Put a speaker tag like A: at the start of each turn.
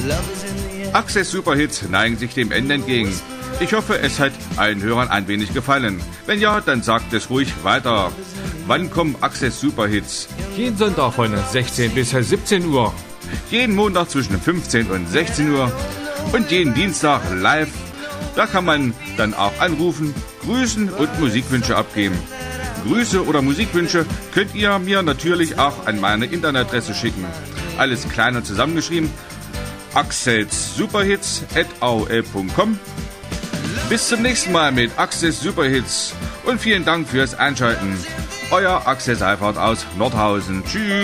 A: Access Superhits neigen sich dem Ende entgegen. Ich hoffe, es hat allen Hörern ein wenig gefallen. Wenn ja, dann sagt es ruhig weiter. Wann kommen Access Superhits?
B: Jeden Sonntag von 16 bis 17 Uhr.
A: Jeden Montag zwischen 15 und 16 Uhr. Und jeden Dienstag live. Da kann man dann auch anrufen, grüßen und Musikwünsche abgeben. Grüße oder Musikwünsche könnt ihr mir natürlich auch an meine Internetadresse schicken. Alles klein und zusammengeschrieben. accesssuperhits@aol.com. Bis zum nächsten Mal mit Access Superhits und vielen Dank fürs Einschalten. Euer Axel Seifert aus Nordhausen. Tschüss.